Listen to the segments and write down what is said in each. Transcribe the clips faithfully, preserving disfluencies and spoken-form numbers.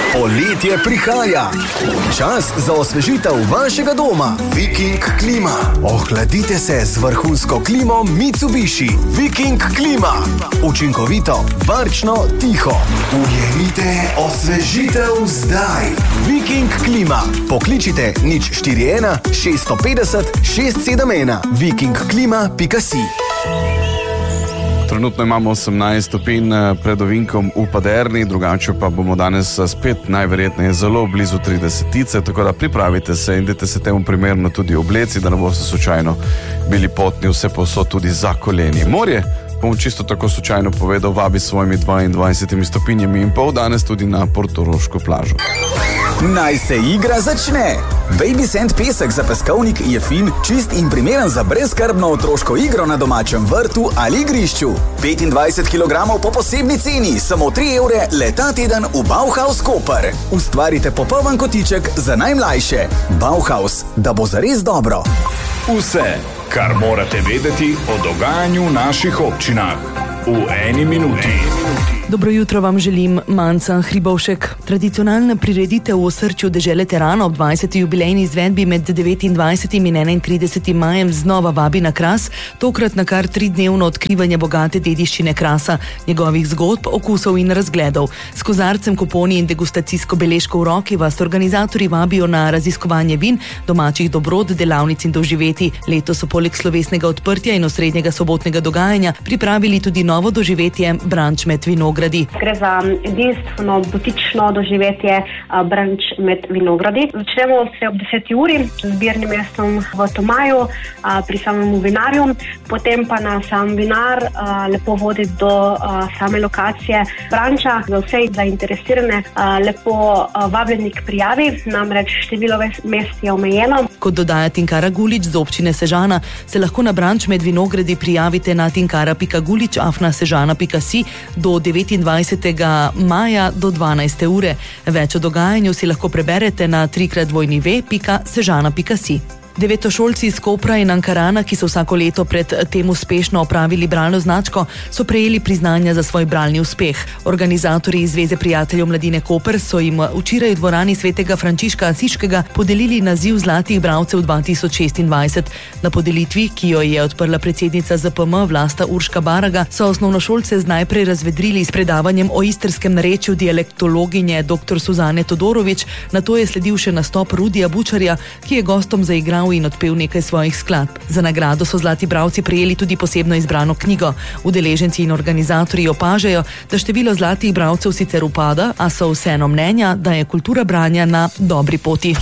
Poletje prihaja. Čas za osvežitev vašega doma. Viking klima. Ohladite se z vrhunsko klimo Mitsubishi. Viking klima. Učinkovito, varčno, tiho. Ujemite osvežitev zdaj. Viking klima. Pokličite nič štiri ena šest pet nula šest sedem ena. viking klima pika si. Trenutno imamo osemnajst stopinj pred ovinkom v Paderni, drugače pa bomo danes spet najverjetneje zelo blizu tridesetice, tako da pripravite se in dajte se temu primerno tudi obleci, da ne boste slučajno bili potni vse povsod tudi za koleni. Morje, bom čisto tako slučajno povedal, vabi s svojimi dvaindvajsetimi stopinjami in pol danes tudi na portoroško plažo. Naj se igra začne! Baby Sand pesek za peskovnik je fin, čist in primeren za brezskrbno otroško igro na domačem vrtu ali igrišču. petindvajset kilogramov po posebni ceni, samo tri evre le ta teden v Bauhaus Koper. Ustvarite popoln kotiček za najmlajše. Bauhaus, da bo zares dobro. Vse, kar morate vedeti o dogajanju v naših občinah. V eni minuti. Dobro jutro vam želim, Manca Hribovšek. Tradicionalna prireditev v osrčju dežele Terana ob dvajseti jubilejni izvedbi med devetindvajsetim in enaintridesetim majem znova vabi na Kras, tokrat na kar tridnevno odkrivanje bogate dediščine Krasa, njegovih zgodb, okusov in razgledov. S kozarcem kuponi in degustacijsko beležko v roki vas organizatorji vabijo na raziskovanje vin, domačih dobrod, delavnic in doživeti. Letos so poleg slovesnega odprtja in osrednjega sobotnega dogajanja pripravili tudi novo doživetje Branč med vinogradi. Gre za edinstveno butično doživetje Branč med vinogradi. Začnemo se ob deseti uri z zbirnim mestom v Tomaju pri samem vinarju, potem pa na sam vinar lepo vodi do same lokacije Branča. Za vse zainteresirane lepo vabljeni k prijavi, namreč število mest je omejeno. Kot dodaja Tinkara Gulič z občine Sežana, se lahko na Branč med vinogradi prijavite na tinkara pika gulič afna sežana pika si do devetindvajsetega maja do dvanajste ure. Več o dogajanju si lahko preberete na trikrat dvojni ve pika sežana pika si. Devetošolci iz Kopra in Ankarana, ki so vsako leto pred tem uspešno opravili bralno značko, so prejeli priznanja za svoj bralni uspeh. Organizatorji iz Zveze prijateljev mladine Koper so jim včeraj v dvorani svetega Frančiška Asiškega podelili naziv zlatih bralcev dva tisoč šestindvajset. Na podelitvi, ki jo je odprla predsednica Z P M Vlasta Urška Baraga, so osnovnošolce najprej razvedrili s predavanjem o istrskem narečju dialektologinje dr. Suzane Todorović, nato je sledil še nastop Rudija Bučarja, ki je gostom zaigral in odpel nekaj svojih skladb. Za nagrado so zlati bralci prejeli tudi posebno izbrano knjigo. Udeleženci in organizatorji opažajo, da število zlatih bralcev sicer upada, a so vseeno mnenja, da je kultura branja na dobri poti.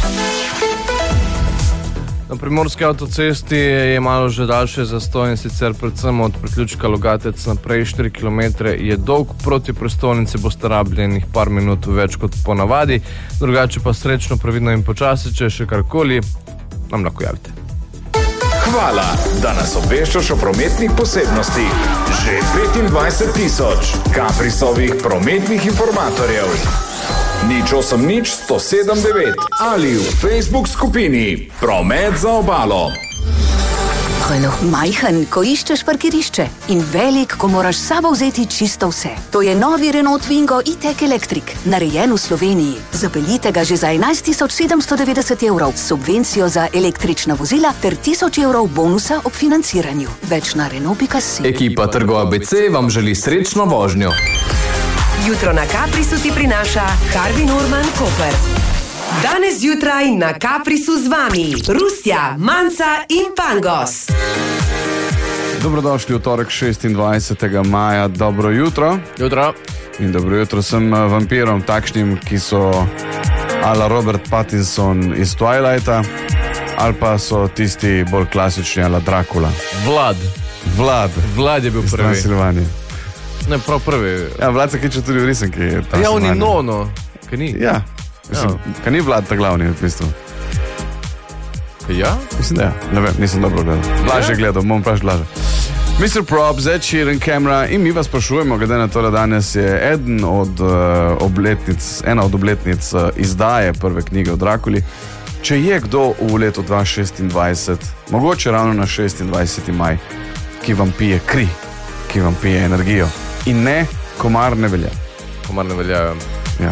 Na primorski avtocesti je malo že daljše zastoj in sicer predvsem od priključka Logatec naprej štiri kilometre je dolg, proti prestolnici boste rabljeni par minut več kot ponavadi, drugače pa srečno, previdno in počasi, če še karkoli, nam lahko javite. Hvala, da nas obveščaš o prometnih posebnostih. Že petindvajset tisoč Kaprisovih prometnih informatorjev. Nič osem nič sto sedem devet ali v Facebook skupini Promet za obalo. Renault. Majhen, ko iščeš parkirišče in velik, ko moraš s sabo vzeti čisto vse. To je novi Renault Twingo e-tech Electric, narejen v Sloveniji. Zapeljite ga že za enajst tisoč sedemsto devetdeset evrov s subvencijo za električna vozila ter tisoč evrov bonusa ob financiranju. Več na Renault pika si. Ekipa Trgo A B C vam želi srečno vožnjo. Jutro na Kaprisu ti prinaša Harvey Norman Koper. Danes zjutraj na Kaprisu z vami Rusja, Manca in Pangos. Dobrodošli v torek šestindvajsetega maja. Dobro jutro. Jutro. In dobro jutro sem vampirom, takšnim, ki so ala Robert Pattinson iz Twilighta, ali pa so tisti bolj klasični ala Dracula. Vlad. Vlad. Vlad je bil iz prvi. Transilvanije. Ne, prav prvi. Ja, Vlad se kiče tudi v risanki. Ja, on je nono. Kaj ni? Ja. Mislim, ja. Kaj ni Vlad ta glavni, v bistvu? Ja? Mislim, da ja. Ne vem, nisem dobro gledal. Blaže ja? gledal, bom vprašal Blaže. mister Props, Ed Sheeran, Camera in mi vas sprašujemo, glede na to, da danes je eden od uh, obletnic, ena od obletnic uh, izdaje prve knjige o Drakuli, če je kdo v letu dva tisoč šestindvajset, mogoče ravno na šestindvajseti maj, ki vam pije kri, ki vam pije energijo. In ne, komar ne velja. Komar ne velja, ja.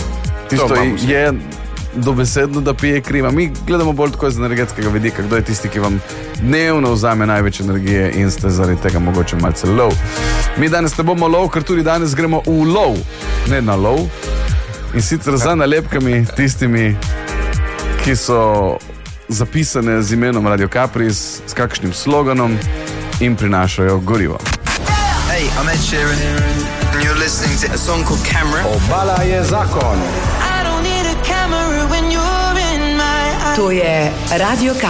Tisto imamo vsi. je dobesedno, da pije krim. Mi gledamo bolj tako iz energetskega vidika, kdo je tisti, ki vam dnevno vzame največ energije in ste zaradi tega mogoče malce lov. Mi danes ne bomo lov, ker tudi danes gremo v lov, ne na lov. In sicer za nalepkami, tistimi, ki so zapisane z imenom Radio Capris, s kakšnim sloganom in prinašajo gorivo. Hey, I'm Ed Sheeran and you're listening to a song called Camera. Obala je zakon. To je Radio Capris.